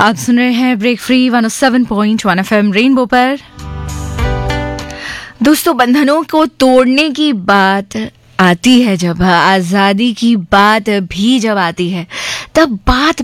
आप सुन रहे हैं ब्रेक फ्री 107.1 एफएम रेनबो पर। दोस्तों, बंधनों को तोड़ने की बात आती है, जब आजादी की बात भी जब आती है, तब बात